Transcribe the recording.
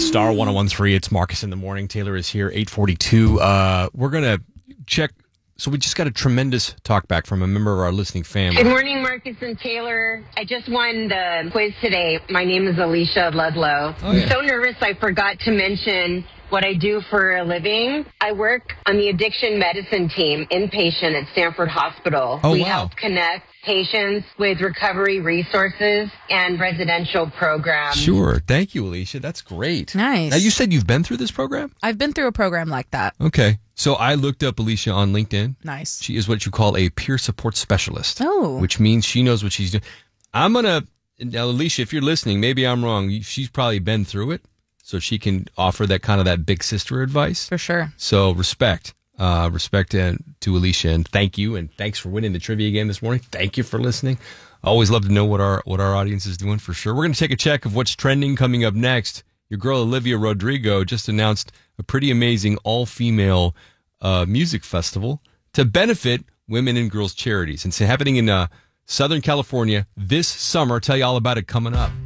Star 101.3. It's Marcus in the morning. Taylor is here, 8:42. We're going to check. So we just got a tremendous talk back from a member of our listening family. Good morning, Marcus and Taylor. I just won the quiz today. My name is Alicia Ludlow. I'm so nervous I forgot to mention what I do for a living. I work on the addiction medicine team, inpatient at Stanford Hospital. We help connect patients with recovery resources and residential programs. Sure. Thank you, Alicia. That's great. Nice. Now, you said you've been through this program? I've been through a program like that. Okay. So I looked up Alicia on LinkedIn. Nice. She is what you call a peer support specialist. Oh. Which means she knows what she's doing. Now, Alicia, if you're listening, maybe I'm wrong. She's probably been through it, so she can offer that big sister advice. For sure. So respect to Alicia, and thank you, and thanks for winning the trivia game this morning. Thank you for listening. I always love to know what our audience is doing, for sure. We're going to take a check of what's trending coming up next. Your girl Olivia Rodrigo just announced a pretty amazing all-female music festival to benefit women and girls charities. It's happening in Southern California this summer. I'll tell you all about it coming up.